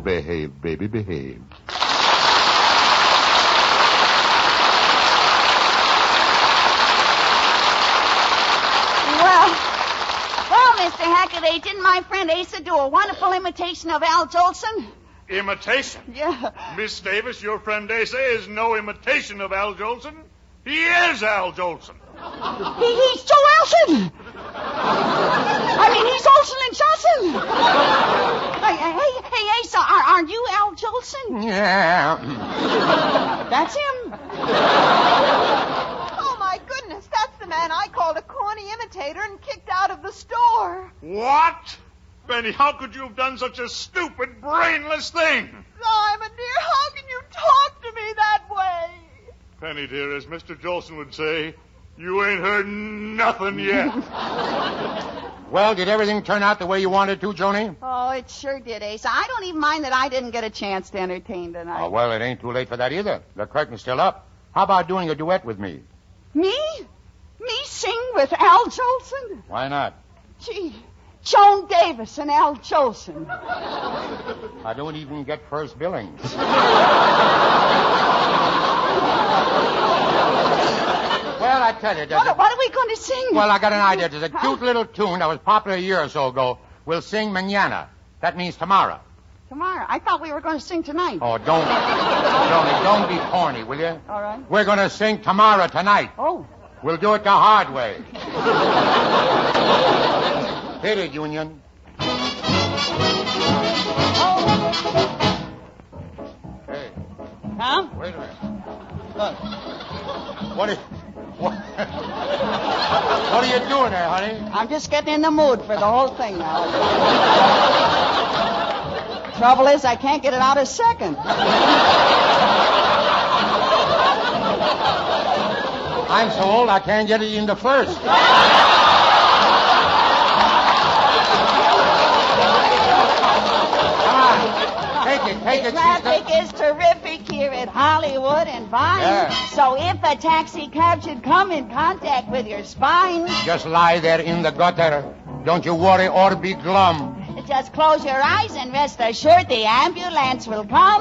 behave, baby, behave. Well, Mr. Hackett, didn't my friend Asa do a wonderful imitation of Al Jolson? Imitation? Yeah. Miss Davis, your friend Asa is no imitation of Al Jolson. He is Al Jolson. He's Joe Alson. I mean, he's Olson and Johnson. Hey, Asa, aren't you Al Jolson? Yeah. That's him. Oh, my goodness, that's the man I called a corny imitator and kicked out of the store. What? Benny, how could you have done such a stupid, brainless thing? Simon, dear, how can you talk to me that way? Penny, dear, as Mr. Jolson would say, you ain't heard nothing yet. Well, did everything turn out the way you wanted to, Joni? Oh, it sure did, Asa. I don't even mind that I didn't get a chance to entertain tonight. Oh, well, it ain't too late for that either. The curtain's still up. How about doing a duet with me? Me? Me sing with Al Jolson? Why not? Gee, Joan Davis and Al Jolson. I don't even get first billings. Well, I tell you, What are we going to sing? Well, I got an idea. There's a cute little tune that was popular a year or so ago. We'll sing mañana. That means tomorrow. Tomorrow. I thought we were going to sing tonight. Oh, don't be corny, will you? All right. We're going to sing tomorrow tonight. Oh. We'll do it the hard way. Hit it, Union. Hey. Huh? Wait a minute. What are you doing there, honey? I'm just getting in the mood for the whole thing now. Trouble is, I can't get it out a second. I'm so old I can't get it in the first. Take it, Traffic is terrific here at Hollywood and Vine. Yeah. So if a taxi cab should come in contact with your spine, Just lie there in the gutter. Don't you worry or be glum. just close your eyes and rest assured the ambulance will come.